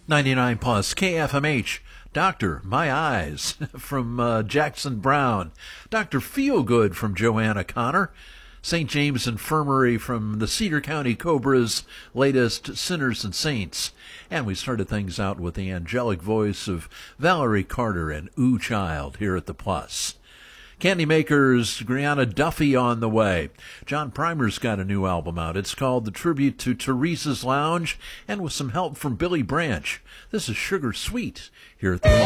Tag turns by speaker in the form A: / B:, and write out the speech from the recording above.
A: 99 plus KFMH. Doctor, My Eyes from Jackson Brown. Dr. Feelgood from Joanna Connor. St. James Infirmary from the Cedar County Cobra's latest Sinners and Saints. And we started things out with the angelic voice of Valerie Carter and Ooh Child here at the Plus. Candymakers, Brianna Duffy on the way. John Primer's got a new album out. It's called The Tribute to Teresa's Lounge, and with some help from Billy Branch. This is Sugar Sweet here at the